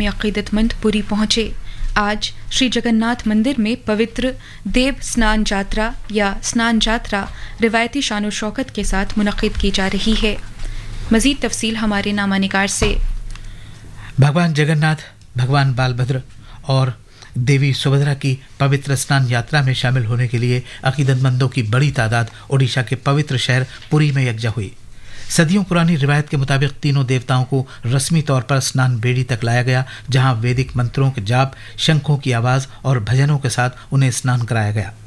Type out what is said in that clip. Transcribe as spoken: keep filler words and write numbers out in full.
में अकीदतमंद पुरी पहुंचे। आज श्री जगन्नाथ मंदिर में पवित्र देव स्नान यात्रा या स्नान यात्रा रिवायती शान शौकत के साथ मुनक़िद की जा रही है। मज़ीद तफसील हमारे नामानिगार से। भगवान जगन्नाथ, भगवान बालभद्र और देवी सुभद्रा की पवित्र स्नान यात्रा में शामिल होने के लिए अकीदतमंदों की बड़ी तादाद ओडिशा के पवित्र शहर पुरी में यकजा हुई। सदियों पुरानी रिवायत के मुताबिक तीनों देवताओं को रस्मी तौर पर स्नान बेड़ी तक लाया गया, जहां वैदिक मंत्रों के जाप, शंखों की आवाज़ और भजनों के साथ उन्हें स्नान कराया गया।